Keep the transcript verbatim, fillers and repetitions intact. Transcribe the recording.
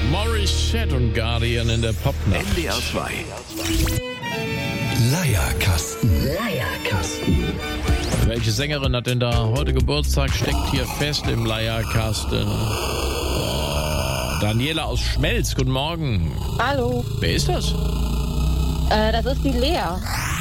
Morissette und Guardian in der Popnacht. N D R zwei. Leierkasten. Leierkasten. Welche Sängerin hat denn da heute Geburtstag? Steckt hier fest im Leierkasten. Oh, Daniela aus Schmelz, guten Morgen. Hallo, Wer ist das? äh, das ist die Lea.